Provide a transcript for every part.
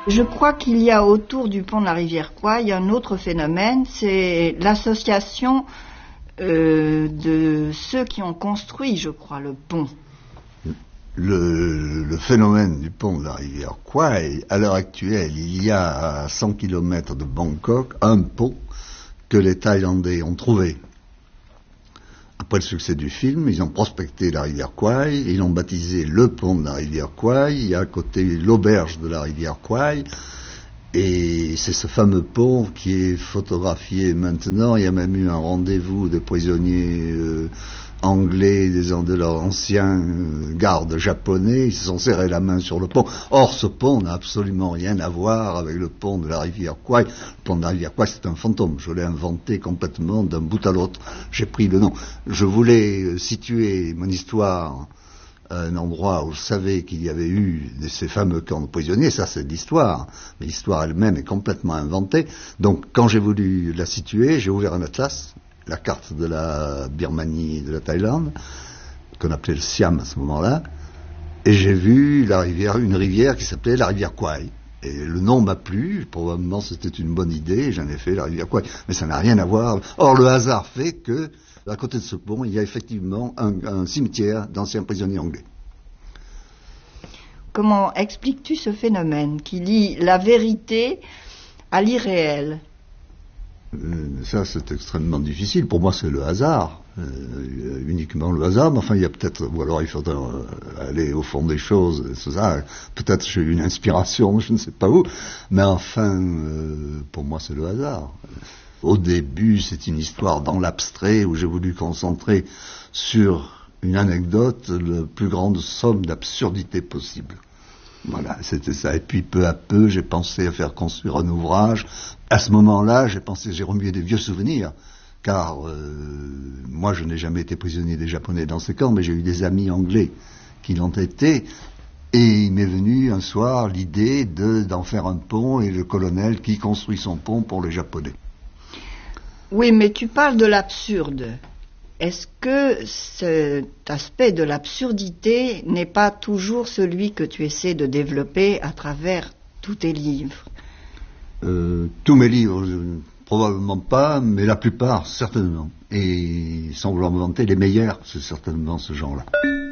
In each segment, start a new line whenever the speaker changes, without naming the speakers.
Je crois qu'il y a autour du pont de la rivière Kouai un autre phénomène, c'est l'association de ceux qui ont construit, je crois, le pont.
Le phénomène du pont de la rivière Kouai, à l'heure actuelle, il y a à 100 km de Bangkok un pont que les Thaïlandais ont trouvé. Après le succès du film, ils ont prospecté la rivière Kouai, ils l'ont baptisé le pont de la rivière Kouai, il y a à côté l'auberge de la rivière Kouai, et c'est ce fameux pont qui est photographié maintenant. Il y a même eu un rendez-vous de prisonniers anglais, de leurs anciens gardes japonais, ils se sont serrés la main sur le pont. Or, ce pont n'a absolument rien à voir avec le pont de la rivière Kouai. Le pont de la rivière Kouai, c'est un fantôme. Je l'ai inventé complètement d'un bout à l'autre. J'ai pris le nom. Je voulais situer mon histoire à un endroit où je savais qu'il y avait eu ces fameux camps de prisonniers. Ça, c'est de l'histoire. Mais l'histoire elle-même est complètement inventée. Donc, quand j'ai voulu la situer, j'ai ouvert un atlas, la carte de la Birmanie et de la Thaïlande, qu'on appelait le Siam à ce moment-là, et j'ai vu une rivière qui s'appelait la rivière Kouai. Et le nom m'a plu, probablement c'était une bonne idée, et j'en ai fait la rivière Kouai. Mais ça n'a rien à voir. Or, le hasard fait que, à côté de ce pont, il y a effectivement un cimetière d'anciens prisonniers anglais.
Comment expliques-tu ce phénomène qui lie la vérité à l'irréel ?
Ça, c'est extrêmement difficile. Pour moi, c'est le hasard, uniquement le hasard. Mais enfin, il y a peut-être, ou alors il faudrait aller au fond des choses. C'est ça. Peut-être j'ai eu une inspiration, je ne sais pas où. Mais enfin, pour moi, c'est le hasard. Au début, c'est une histoire dans l'abstrait où j'ai voulu concentrer sur une anecdote la plus grande somme d'absurdité possible. Voilà, c'était ça. Et puis peu à peu, j'ai pensé à faire construire un ouvrage. À ce moment-là, j'ai remué des vieux souvenirs, car moi, je n'ai jamais été prisonnier des Japonais dans ces camps, mais j'ai eu des amis anglais qui l'ont été, et il m'est venu un soir l'idée d'en faire un pont, et le colonel qui construit son pont pour les Japonais.
Oui, mais tu parles de l'absurde. Est-ce que cet aspect de l'absurdité n'est pas toujours celui que tu essaies de développer à travers tous tes livres ?
Tous mes livres, probablement pas, mais la plupart, certainement. Et sans vouloir me vanter, les meilleurs, c'est certainement ce genre-là.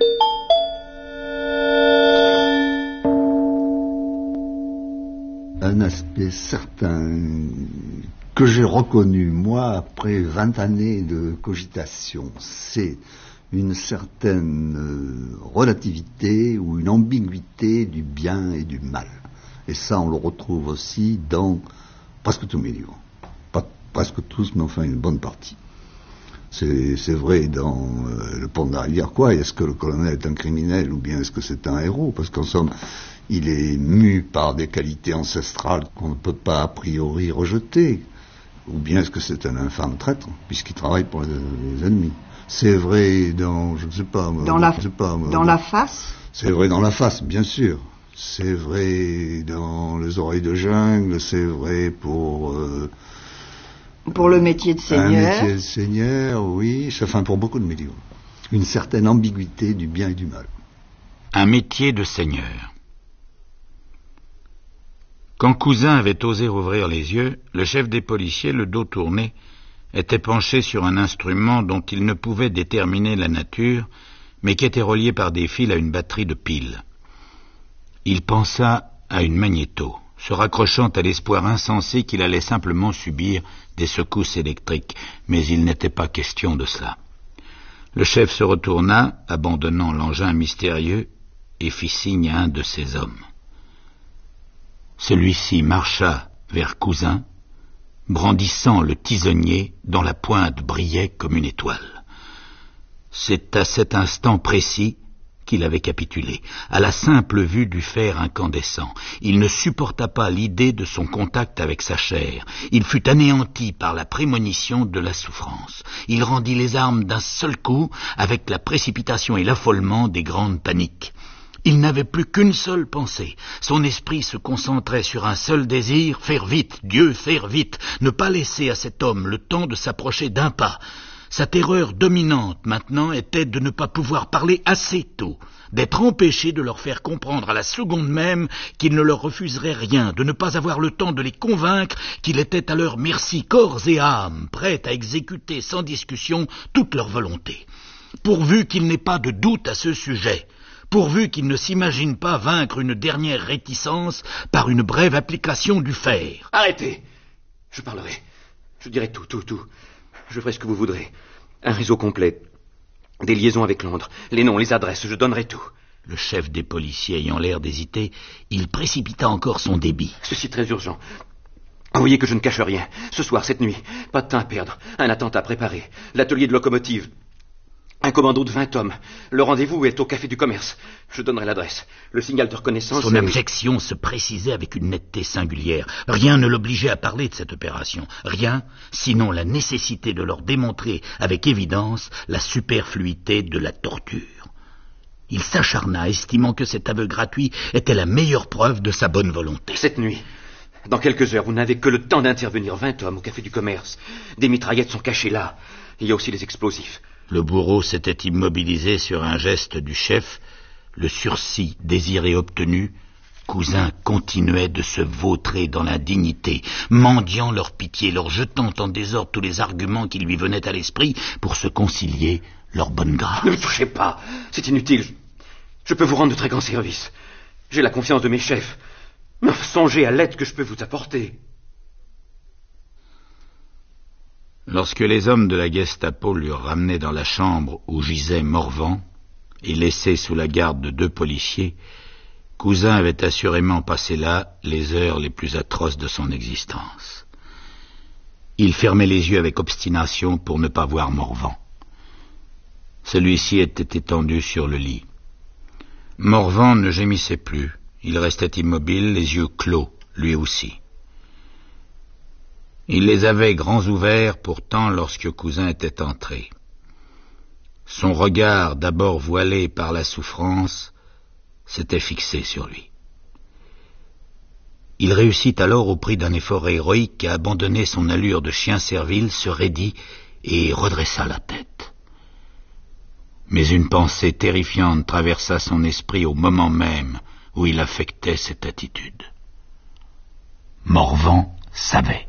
Un aspect certain que j'ai reconnu, moi, après 20 années de cogitation, c'est une certaine relativité ou une ambiguïté du bien et du mal. Et ça, on le retrouve aussi dans presque tous mes livres. Pas presque tous, mais enfin une bonne partie. C'est vrai dans le pont de la rivière Kouai. Est-ce que le colonel est un criminel ou bien est-ce que c'est un héros ? Parce qu'en somme, il est mu par des qualités ancestrales qu'on ne peut pas a priori rejeter. Ou bien est-ce que c'est un infâme traître, puisqu'il travaille pour les ennemis. C'est vrai dans, je ne sais pas...
Dans la face ?
C'est vrai dans la face, bien sûr. C'est vrai dans les oreilles de jungle, c'est vrai pour
le métier de seigneur.
Un métier de seigneur, oui, enfin pour beaucoup de mes livres. Une certaine ambiguïté du bien et du mal.
Un métier de seigneur. Quand Cousin avait osé rouvrir les yeux, le chef des policiers, le dos tourné, était penché sur un instrument dont il ne pouvait déterminer la nature, mais qui était relié par des fils à une batterie de piles. Il pensa à une magnéto, se raccrochant à l'espoir insensé qu'il allait simplement subir des secousses électriques, mais il n'était pas question de cela. Le chef se retourna, abandonnant l'engin mystérieux, et fit signe à un de ses hommes. Celui-ci marcha vers Cousin, brandissant le tisonnier dont la pointe brillait comme une étoile. C'est à cet instant précis qu'il avait capitulé, à la simple vue du fer incandescent. Il ne supporta pas l'idée de son contact avec sa chair. Il fut anéanti par la prémonition de la souffrance. Il rendit les armes d'un seul coup, avec la précipitation et l'affolement des grandes paniques. Il n'avait plus qu'une seule pensée. Son esprit se concentrait sur un seul désir, faire vite, Dieu, faire vite, ne pas laisser à cet homme le temps de s'approcher d'un pas. Sa terreur dominante maintenant était de ne pas pouvoir parler assez tôt, d'être empêché de leur faire comprendre à la seconde même qu'il ne leur refuserait rien, de ne pas avoir le temps de les convaincre qu'il était à leur merci corps et âme, prêt à exécuter sans discussion toute leur volonté. Pourvu qu'il n'ait pas de doute à ce sujet, pourvu qu'il ne s'imagine pas vaincre une dernière réticence par une brève application du fer.
Arrêtez! Je parlerai. Je dirai tout. Je ferai ce que vous voudrez. Un réseau complet. Des liaisons avec Londres. Les noms, les adresses, je donnerai tout.
Le chef des policiers ayant l'air d'hésiter, il précipita encore son débit.
Ceci très urgent. Vous voyez que je ne cache rien. Ce soir, cette nuit, pas de temps à perdre. Un attentat préparé. L'atelier de locomotive. Un commando de 20 hommes. Le rendez-vous est au Café du Commerce. Je donnerai l'adresse. Le signal de reconnaissance...
Son abjection se précisait avec une netteté singulière. Rien ne l'obligeait à parler de cette opération. Rien, sinon la nécessité de leur démontrer avec évidence la superfluité de la torture. Il s'acharna, estimant que cet aveu gratuit était la meilleure preuve de sa bonne volonté.
Cette nuit, dans quelques heures, vous n'avez que le temps d'intervenir. 20 hommes au Café du Commerce. Des mitraillettes sont cachées là. Il y a aussi les explosifs.
Le bourreau s'était immobilisé sur un geste du chef. Le sursis désiré obtenu, Cousin continuait de se vautrer dans l'indignité, mendiant leur pitié, leur jetant en désordre tous les arguments qui lui venaient à l'esprit pour se concilier leur bonne grâce.
Ne me touchez pas, c'est inutile. Je peux vous rendre de très grands services. J'ai la confiance de mes chefs. Mais songez à l'aide que je peux vous apporter.
Lorsque les hommes de la Gestapo l'eurent ramené dans la chambre où gisait Morvan, et laissé sous la garde de 2 policiers, Cousin avait assurément passé là les heures les plus atroces de son existence. Il fermait les yeux avec obstination pour ne pas voir Morvan. Celui-ci était étendu sur le lit. Morvan ne gémissait plus, il restait immobile, les yeux clos, lui aussi. Il les avait grands ouverts pourtant lorsque Cousin était entré. Son regard, d'abord voilé par la souffrance, s'était fixé sur lui. Il réussit alors au prix d'un effort héroïque à abandonner son allure de chien servile, se raidit et redressa la tête. Mais une pensée terrifiante traversa son esprit au moment même où il affectait cette attitude. Morvan savait.